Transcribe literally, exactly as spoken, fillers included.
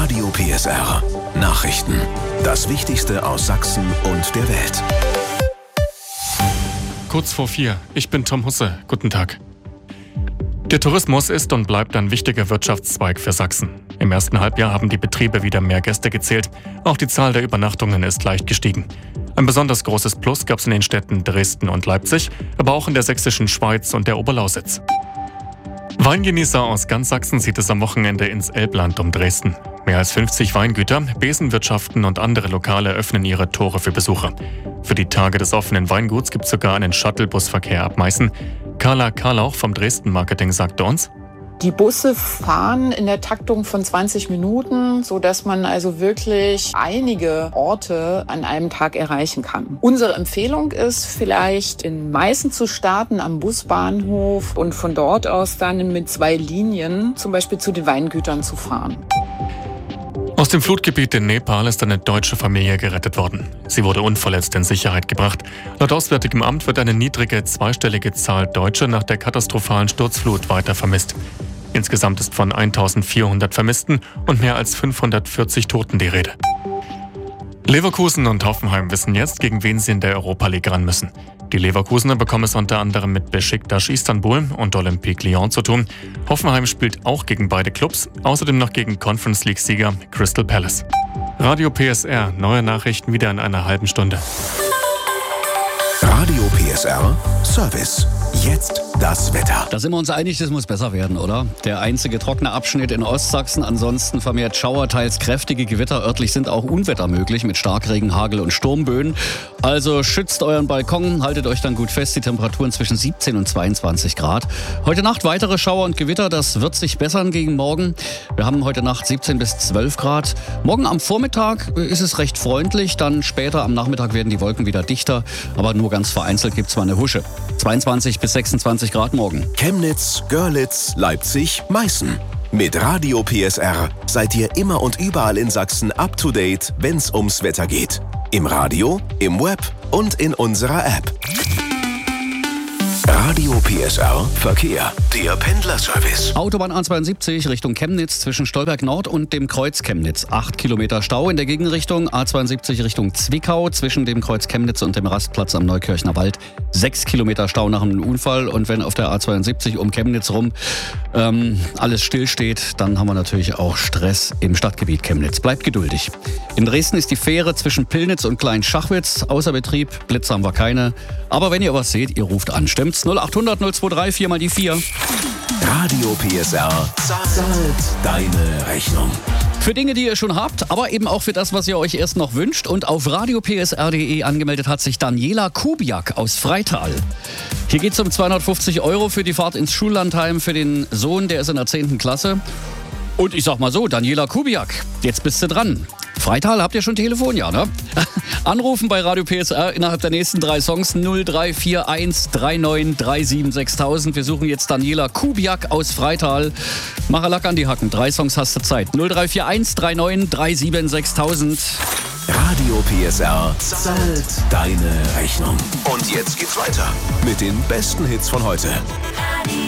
Radio P S R. Nachrichten. Das Wichtigste aus Sachsen und der Welt. Kurz vor vier. Ich bin Tom Husse. Guten Tag. Der Tourismus ist und bleibt ein wichtiger Wirtschaftszweig für Sachsen. Im ersten Halbjahr haben die Betriebe wieder mehr Gäste gezählt. Auch die Zahl der Übernachtungen ist leicht gestiegen. Ein besonders großes Plus gab es in den Städten Dresden und Leipzig, aber auch in der sächsischen Schweiz und der Oberlausitz. Weingenießer aus ganz Sachsen zieht es am Wochenende ins Elbland um Dresden. Mehr als fünfzig Weingüter, Besenwirtschaften und andere Lokale öffnen ihre Tore für Besucher. Für die Tage des offenen Weinguts gibt es sogar einen Shuttlebusverkehr ab Meißen. Carla Karlauch vom Dresden Marketing sagte uns: Die Busse fahren in der Taktung von zwanzig Minuten, sodass man also wirklich einige Orte an einem Tag erreichen kann. Unsere Empfehlung ist vielleicht in Meißen zu starten am Busbahnhof und von dort aus dann mit zwei Linien zum Beispiel zu den Weingütern zu fahren. Aus dem Flutgebiet in Nepal ist eine deutsche Familie gerettet worden. Sie wurde unverletzt in Sicherheit gebracht. Laut Auswärtigem Amt wird eine niedrige zweistellige Zahl Deutsche nach der katastrophalen Sturzflut weiter vermisst. Insgesamt ist von eintausendvierhundert Vermissten und mehr als fünfhundertvierzig Toten die Rede. Leverkusen und Hoffenheim wissen jetzt, gegen wen sie in der Europa League ran müssen. Die Leverkusener bekommen es unter anderem mit Beşiktaş Istanbul und Olympique Lyon zu tun. Hoffenheim spielt auch gegen beide Clubs, außerdem noch gegen Conference League-Sieger Crystal Palace. Radio P S R, neue Nachrichten wieder in einer halben Stunde. Radio P S R Service. Jetzt das Wetter. Da sind wir uns einig, das muss besser werden, oder? Der einzige trockene Abschnitt in Ostsachsen, ansonsten vermehrt Schauer, teils kräftige Gewitter. Örtlich sind auch Unwetter möglich mit Starkregen, Hagel und Sturmböen. Also schützt euren Balkon, haltet euch dann gut fest. Die Temperaturen zwischen siebzehn und zweiundzwanzig Grad. Heute Nacht weitere Schauer und Gewitter, das wird sich bessern gegen morgen. Wir haben heute Nacht siebzehn bis zwölf Grad. Morgen am Vormittag ist es recht freundlich, dann später am Nachmittag werden die Wolken wieder dichter. Aber nur ganz vereinzelt gibt es mal eine Husche. zweiundzwanzig bis sechsundzwanzig Grad morgen. Chemnitz, Görlitz, Leipzig, Meißen. Mit Radio P S R seid ihr immer und überall in Sachsen up to date, wenn's ums Wetter geht. Im Radio, im Web und in unserer App. Radio P S R Verkehr, der Pendlerservice. Autobahn A zweiundsiebzig Richtung Chemnitz zwischen Stolberg Nord und dem Kreuz Chemnitz. acht Kilometer Stau in der Gegenrichtung. A zweiundsiebzig Richtung Zwickau zwischen dem Kreuz Chemnitz und dem Rastplatz am Neukirchner Wald. sechs Kilometer Stau nach einem Unfall. Und wenn auf der A zweiundsiebzig um Chemnitz rum ähm, alles stillsteht, dann haben wir natürlich auch Stress im Stadtgebiet Chemnitz. Bleibt geduldig. In Dresden ist die Fähre zwischen Pillnitz und Klein-Schachwitz außer Betrieb. Blitze haben wir keine. Aber wenn ihr was seht, ihr ruft an. Stimmt's? null achthundert null zweiunddreißig vier mal die vier. Radio P S R zahlt deine Rechnung. Für Dinge, die ihr schon habt, aber eben auch für das, was ihr euch erst noch wünscht. Und auf radio p s r punkt d e angemeldet hat sich Daniela Kubiak aus Freital. Hier geht es um zweihundertfünfzig Euro für die Fahrt ins Schullandheim für den Sohn, der ist in der zehnten Klasse. Und ich sag mal so, Daniela Kubiak, jetzt bist du dran. Freital, habt ihr schon Telefon, ja, ne? Anrufen bei Radio P S R innerhalb der nächsten drei Songs null drei vier eins drei neun drei sieben sechstausend. Wir suchen jetzt Daniela Kubiak aus Freital. Mach Lack an die Hacken, drei Songs hast du Zeit. null drei vier eins drei neun drei sieben sechstausend. Radio P S R zahlt deine Rechnung. Und jetzt geht's weiter mit den besten Hits von heute.